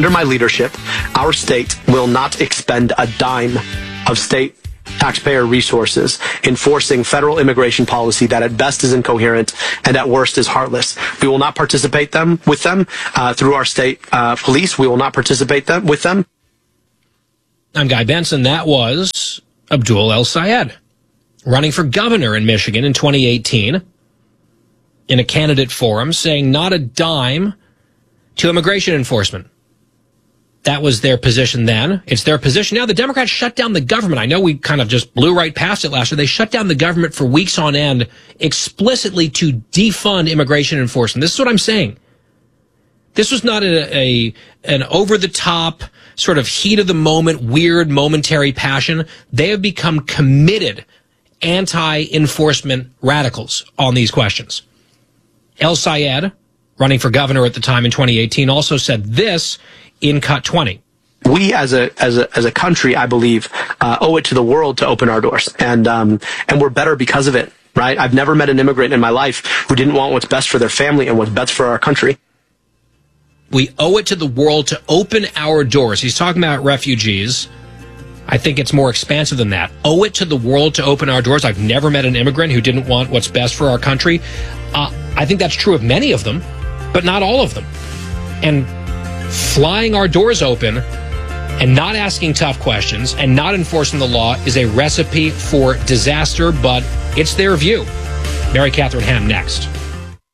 Under my leadership, our state will not expend a dime of state taxpayer resources enforcing federal immigration policy that at best is incoherent and at worst is heartless. We will not participate with them through our state police. We will not participate with them. I'm Guy Benson. That was Abdul El-Sayed, running for governor in Michigan in 2018 in a candidate forum, saying not a dime to immigration enforcement. That was their position then. It's their position now. The Democrats shut down the government. I know we kind of just blew right past it last year. They shut down the government for weeks on end explicitly to defund immigration enforcement. This is what I'm saying. This was not an over-the-top, sort of heat-of-the-moment, weird, momentary passion. They have become committed anti-enforcement radicals on these questions. El-Sayed, running for governor at the time in 2018, also said this in Cut 20. We as a country, I believe, owe it to the world to open our doors, and we're better because of it, right? I've never met an immigrant in my life who didn't want what's best for their family and what's best for our country. We owe it to the world to open our doors. He's talking about refugees. I think it's more expansive than that. Owe it to the world to open our doors. I've never met an immigrant who didn't want what's best for our country. I think that's true of many of them, but not all of them. And flying our doors open and not asking tough questions and not enforcing the law is a recipe for disaster, but it's their view. Mary Catherine Ham next.